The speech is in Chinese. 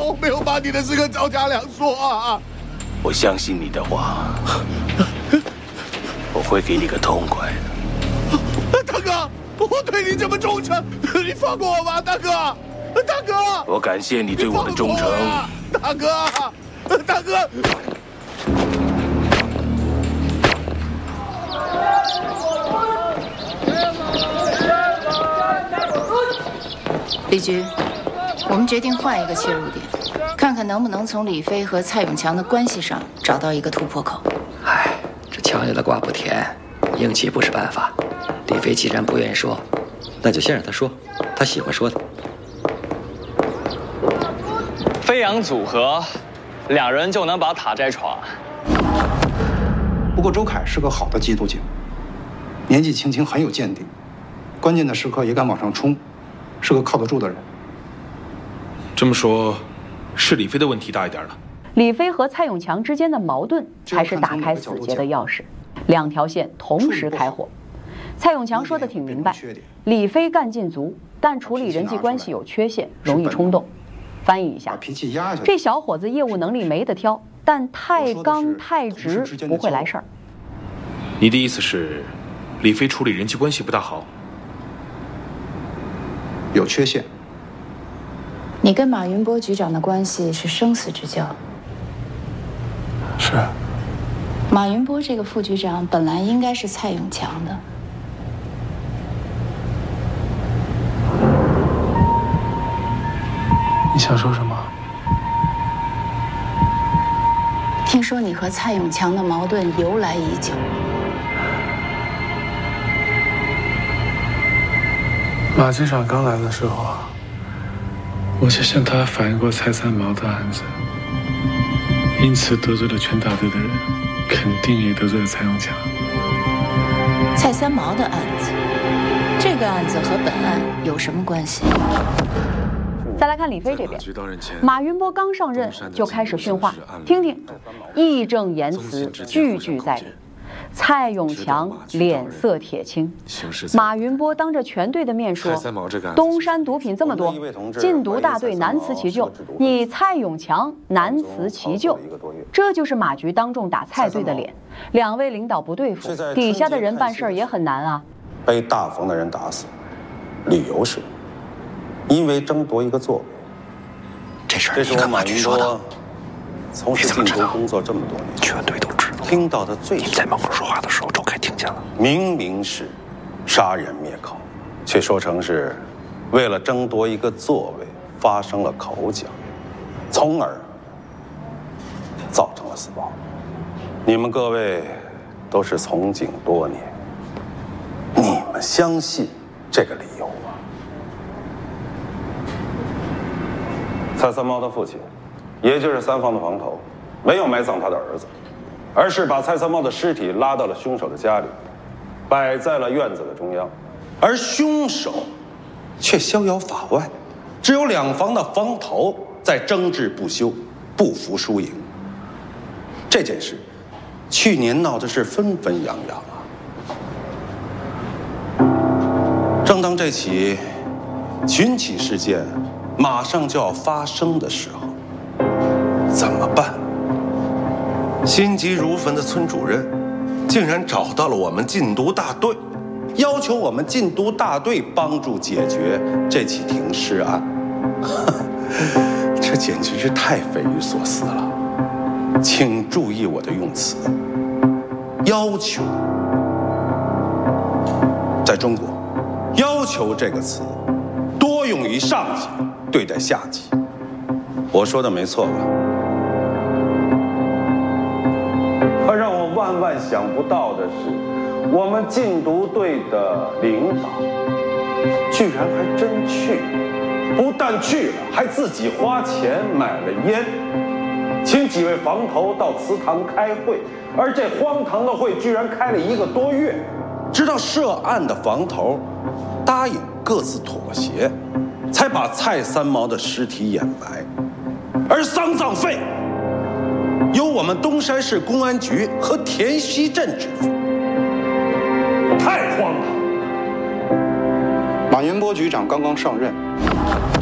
我没有把你的事跟赵家良说啊。 我相信你的话，我会给你个痛快的。 大哥，我对你这么忠诚，你放过我吧，大哥！大哥， 我感谢你对我的忠诚， 大哥，大哥。 李局，我们决定换一个切入点，看看能不能从李飞和蔡永强的关系上找到一个突破口。 唉，这强扭的瓜不甜，硬气不是办法。李飞既然不愿意说，那就先让他说，他喜欢说的。 飞扬组合，2人就能把塔摘闯。 不过周凯是个好的缉毒警，年纪轻轻很有见地，关键的时刻也敢往上冲，是个靠得住的人。 这么说，是李飞的问题大一点了。 李飞和蔡永强之间的矛盾才是打开死结的钥匙，2条线同时开火。蔡永强说的挺明白，李飞干劲足，但处理人际关系有缺陷，容易冲动。翻译一下，这小伙子业务能力没得挑，但太刚太直不会来事儿。 你的意思是，李飞处理人际关系不大好？ 有缺陷。 你跟马云波局长的关系是生死之交。 是。 马云波这个副局长本来应该是蔡永强的。 你想说什么？ 听说你和蔡永强的矛盾由来已久。 马局长刚来的时候，我就向他反映过蔡三毛的案子，因此得罪了全大队的人，肯定也得罪了蔡永强。 蔡三毛的案子，这个案子和本案有什么关系？ 再来看李飞这边，马云波刚上任就开始训话，听听，义正言辞，句句在理。蔡永强脸色铁青，马云波当着全队的面说：“东山毒品这么多，禁毒大队难辞其咎，你蔡永强难辞其咎。”这就是马局当众打蔡队的脸。2位领导不对付，底下的人办事也很难啊。 被大冯的人打死，理由是因为争夺一个座位。 这事儿这是我马云波从事禁毒工作这么多年， 全队都知道。 听到的最你们在门口说话的时候，周凯听见了。 明明是杀人灭口，却说成是为了争夺一个座位发生了口角，从而造成了死亡。你们各位都是从警多年，你们相信这个理由吗？蔡三毛的父亲，也就是三房的房头，没有埋葬他的儿子，而是把蔡三毛的尸体拉到了凶手的家里，摆在了院子的中央，而凶手却逍遥法外，只有2房的房头在争执不休，不服输赢。这件事去年闹的是纷纷扬扬啊。正当这起群起事件马上就要发生的时候，怎么办？心急如焚的村主任竟然找到了我们禁毒大队，要求我们禁毒大队帮助解决这起停尸案。这简直是太匪夷所思了。请注意我的用词，要求。在中国，要求这个词多用于上级对待下级。我说的没错吧？可让我万万想不到的是，我们禁毒队的领导居然还真去了，不但去了，还自己花钱买了烟，请几位房头到祠堂开会，而这荒唐的会居然开了1个多月，直到涉案的房头答应各自妥协，才把蔡三毛的尸体掩埋，而丧葬费由我们东山市公安局和田溪镇支付，太荒唐！ 马云波局长刚刚上任，